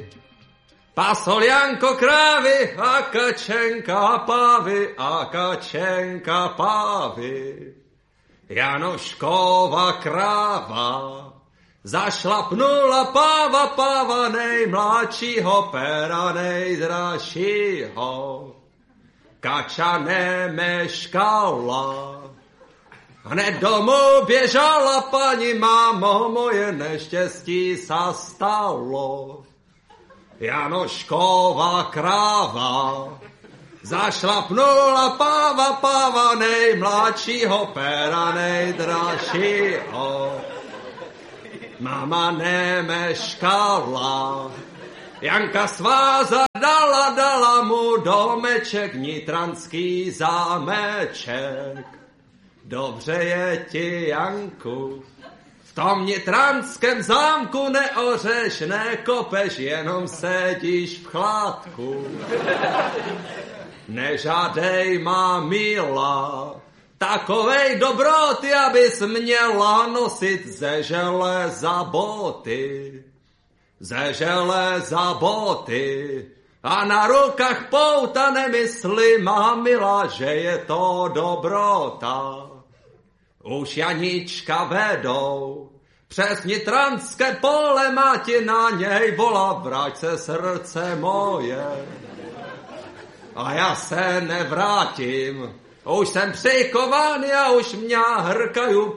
Pasol Janko krávy a Kačenka pávy a Kačenka pávy. Janoškova kráva zašlapnula páva nejmladšího péra nejdražšího. Kača nemeškala, hned domů běžala, paní mámo, moje neštěstí sa stalo. Janoškova kráva zašlapnula páva nejmladšího péra nejdražšího. Mama nemeškala, Janka sváza dala mu domeček, nitranský zámeček. Dobře je ti, Janku, v tom nitranském zámku neořeš, nekopeš, jenom sedíš v chládku. Nežádej, má milá, takovej dobroty, abys měla nosit ze železa boty. Ze železa boty a na rukách pouta, nemysli, má milá, že je to dobrota. Už Janička vedou přes nitranské pole, máti na něj volá, vrať se srdce moje. A já se nevrátím, už jsem přikovaný a už mě hrkají